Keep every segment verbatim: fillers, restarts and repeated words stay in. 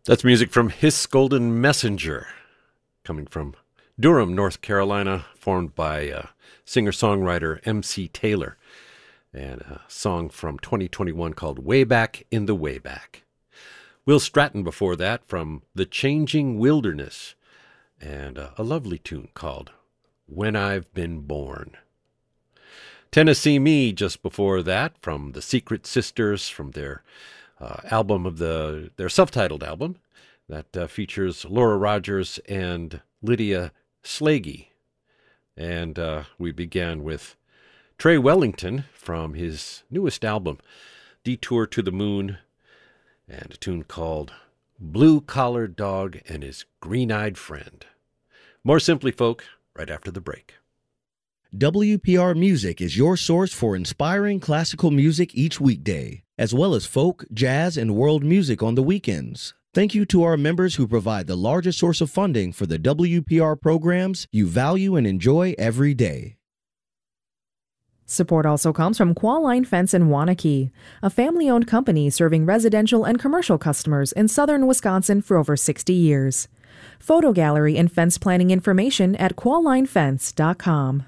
That's music from Hiss Golden Messenger, coming from Durham, North Carolina, formed by uh, singer-songwriter M C Taylor, and a song from twenty twenty-one called Way Back in the Way Back. Will Stratton before that from The Changing Wilderness, and uh, a lovely tune called When I've Been Born. Tennessee Me just before that from The Secret Sisters, from their uh, album of the their self-titled album that uh, features Laura Rogers and Lydia Slagey. And uh, we began with Trey Wellington from his newest album, Detour to the Moon, and a tune called Blue Collar Dog and His Green-Eyed Friend. More Simply Folk right after the break. W P R Music is your source for inspiring classical music each weekday, as well as folk, jazz, and world music on the weekends. Thank you to our members who provide the largest source of funding for the W P R programs you value and enjoy every day. Support also comes from Qualline Fence in Waunakee, a family-owned company serving residential and commercial customers in southern Wisconsin for over sixty years. Photo gallery and fence planning information at qualline fence dot com.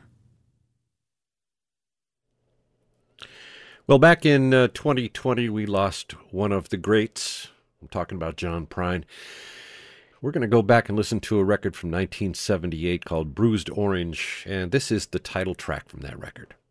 Well, back in uh, twenty twenty, we lost one of the greats. I'm talking about John Prine. We're going to go back and listen to a record from nineteen seventy-eight called Bruised Orange, and this is the title track from that record.